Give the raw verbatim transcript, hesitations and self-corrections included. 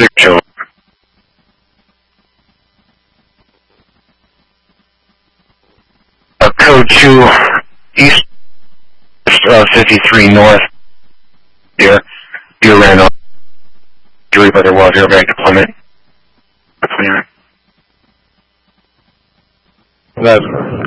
Show. Uh, code two, east uh, fifty-three north, here, you ran off, three by the water bank deployment. That's